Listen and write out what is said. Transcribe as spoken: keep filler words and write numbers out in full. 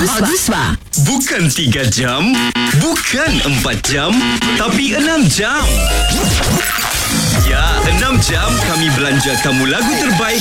Aguswa. Bukan tiga jam, bukan empat jam, tapi enam jam. Ya, enam jam kami belanja kamu lagu terbaik